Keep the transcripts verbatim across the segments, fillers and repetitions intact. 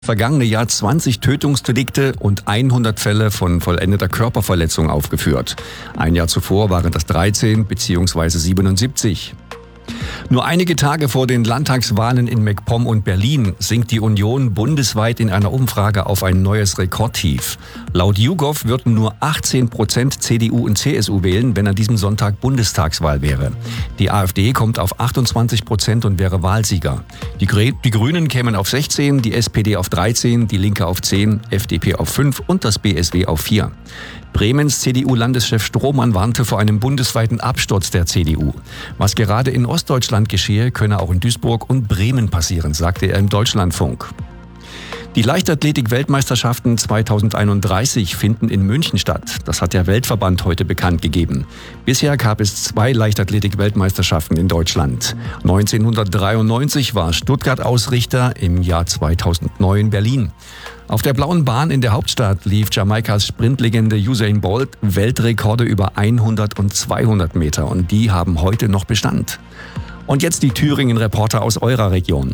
Vergangene Jahr zwanzig Tötungsdelikte und hundert Fälle von vollendeter Körperverletzung aufgeführt. Ein Jahr zuvor waren das dreizehn bzw. siebenundsiebzig. Nur einige Tage vor den Landtagswahlen in MacPom und Berlin sinkt die Union bundesweit in einer Umfrage auf ein neues Rekordtief. Laut YouGov würden nur achtzehn Prozent C D U und C S U wählen, wenn an diesem Sonntag Bundestagswahl wäre. Die AfD kommt auf achtundzwanzig Prozent und wäre Wahlsieger. Die, Gr- die Grünen kämen auf sechzehn, die S P D auf dreizehn, die Linke auf zehn, F D P auf fünf und das B S W auf vier. Bremens C D U-Landeschef Strohmann warnte vor einem bundesweiten Absturz der C D U. Was gerade in Ostdeutschland geschehe, könne auch in Duisburg und Bremen passieren, sagte er im Deutschlandfunk. Die Leichtathletik-Weltmeisterschaften zweitausendeinunddreißig finden in München statt. Das hat der Weltverband heute bekannt gegeben. Bisher gab es zwei Leichtathletik-Weltmeisterschaften in Deutschland. neunzehnhundertdreiundneunzig war Stuttgart Ausrichter, im Jahr zweitausendneun Berlin. Auf der blauen Bahn in der Hauptstadt lief Jamaikas Sprintlegende Usain Bolt Weltrekorde über hundert und zweihundert Meter und die haben heute noch Bestand. Und jetzt die Thüringen-Reporter aus eurer Region.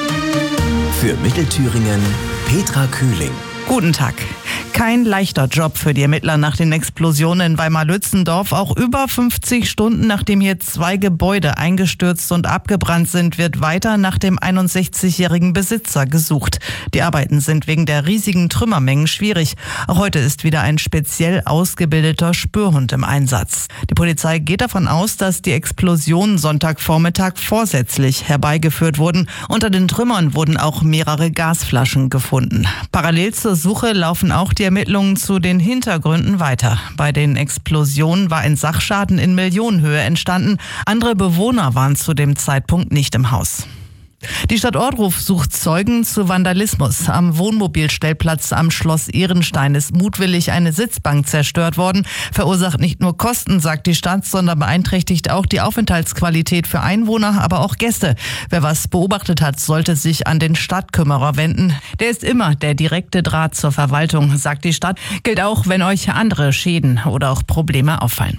Für Mittelthüringen Petra Kühling. Guten Tag. Kein leichter Job für die Ermittler nach den Explosionen in Weimar-Lützendorf. Auch über fünfzig Stunden, nachdem hier zwei Gebäude eingestürzt und abgebrannt sind, wird weiter nach dem einundsechzigjährigen Besitzer gesucht. Die Arbeiten sind wegen der riesigen Trümmermengen schwierig. Auch heute ist wieder ein speziell ausgebildeter Spürhund im Einsatz. Die Polizei geht davon aus, dass die Explosionen Sonntagvormittag vorsätzlich herbeigeführt wurden. Unter den Trümmern wurden auch mehrere Gasflaschen gefunden. Parallel zur Suche laufen auch die Ermittlungen zu den Hintergründen weiter. Bei den Explosionen war ein Sachschaden in Millionenhöhe entstanden. Andere Bewohner waren zu dem Zeitpunkt nicht im Haus. Die Stadt Ohrdruf sucht Zeugen zu Vandalismus. Am Wohnmobilstellplatz am Schloss Ehrenstein ist mutwillig eine Sitzbank zerstört worden. Verursacht nicht nur Kosten, sagt die Stadt, sondern beeinträchtigt auch die Aufenthaltsqualität für Einwohner, aber auch Gäste. Wer was beobachtet hat, sollte sich an den Stadtkümmerer wenden. Der ist immer der direkte Draht zur Verwaltung, sagt die Stadt. Gilt auch, wenn euch andere Schäden oder auch Probleme auffallen.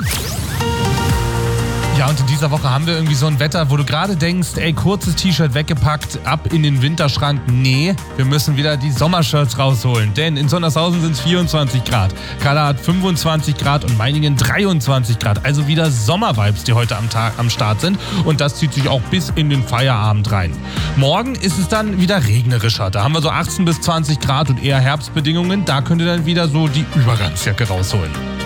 Ja, und in dieser Woche haben wir irgendwie so ein Wetter, wo du gerade denkst, ey, kurzes T-Shirt weggepackt, ab in den Winterschrank. Nee, wir müssen wieder die Sommershirts rausholen, denn in Sondershausen sind es vierundzwanzig Grad, Kala hat fünfundzwanzig Grad und Meiningen dreiundzwanzig Grad. Also wieder Sommervibes, die heute am Tag am Start sind und das zieht sich auch bis in den Feierabend rein. Morgen ist es dann wieder regnerischer, da haben wir so achtzehn bis zwanzig Grad und eher Herbstbedingungen, da könnt ihr dann wieder so die Übergangsjacke rausholen.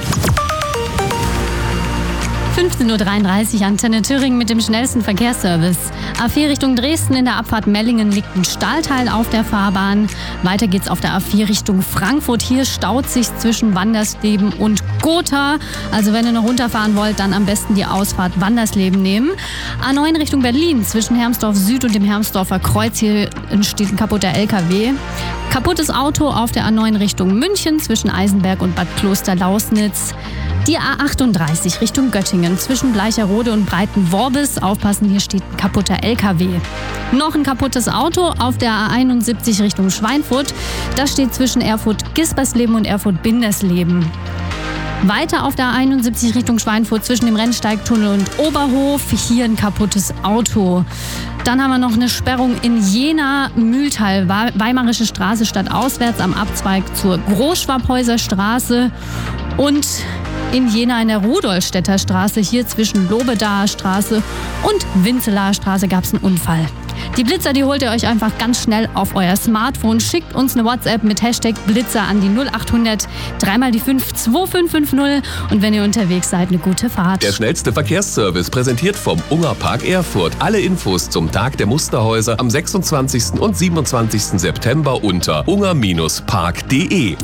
fünfzehn Uhr dreiunddreißig, Antenne Thüringen mit dem schnellsten Verkehrsservice. A vier Richtung Dresden, in der Abfahrt Mellingen liegt ein Stahlteil auf der Fahrbahn. Weiter geht's auf der A vier Richtung Frankfurt. Hier staut sich zwischen Wandersleben und Gotha. Also wenn ihr noch runterfahren wollt, dann am besten die Ausfahrt Wandersleben nehmen. A neun Richtung Berlin, zwischen Hermsdorf Süd und dem Hermsdorfer Kreuz. Hier entsteht ein kaputter L K W. Kaputtes Auto auf der A neun Richtung München, zwischen Eisenberg und Bad Kloster-Lausnitz. Die A achtunddreißig Richtung Göttingen, zwischen Bleicherode und Breitenworbis. Aufpassen, hier steht ein kaputter L K W. Noch ein kaputtes Auto auf der A einundsiebzig Richtung Schweinfurt. Das steht zwischen Erfurt-Gispersleben und Erfurt-Bindersleben. Weiter auf der A einundsiebzig Richtung Schweinfurt, zwischen dem Rennsteigtunnel und Oberhof. Hier ein kaputtes Auto. Dann haben wir noch eine Sperrung in Jena, Mühltal, Weimarische Straße stadtauswärts am Abzweig zur Großschwabhäuser Straße. Und in Jena in der Rudolstädter Straße, hier zwischen Lobedaer Straße und Winzelaer Straße, gab es einen Unfall. Die Blitzer, die holt ihr euch einfach ganz schnell auf euer Smartphone. Schickt uns eine WhatsApp mit Hashtag Blitzer an die null achthundert, dreimal die fünf, zwei fünf fünf null. Und wenn ihr unterwegs seid, eine gute Fahrt. Der schnellste Verkehrsservice präsentiert vom Ungerpark Erfurt. Alle Infos zum Tag der Musterhäuser am sechsundzwanzigsten und siebenundzwanzigsten September unter unger Park punkt de.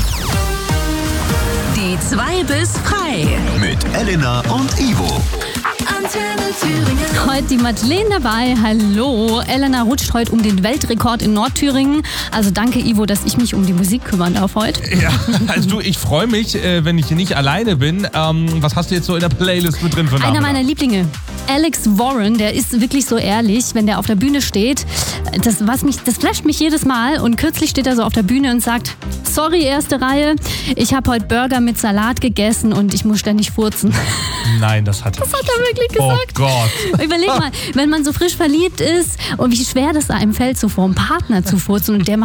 Die zwei bis frei. Mit Elena und Ivo. Antenne Thüringen. Heute die Madeleine dabei. Hallo. Elena rutscht heute um den Weltrekord in Nordthüringen. Also danke, Ivo, dass ich mich um die Musik kümmern darf heute. Ja, also du, ich freue mich, äh, wenn ich hier nicht alleine bin. Ähm, was hast du jetzt so in der Playlist mit drin für Namen? Einer meiner Lieblinge. Alex Warren, der ist wirklich so ehrlich, wenn der auf der Bühne steht, Das, was mich, das flasht mich jedes Mal. Und kürzlich steht er so auf der Bühne und sagt, sorry, erste Reihe, ich habe heute Burger mit Salat gegessen und ich muss ständig furzen. Nein, das hat er Das hat er wirklich gesagt. Oh Gott. Überleg mal, wenn man so frisch verliebt ist und wie schwer das einem fällt, so vor dem Partner zu furzen und der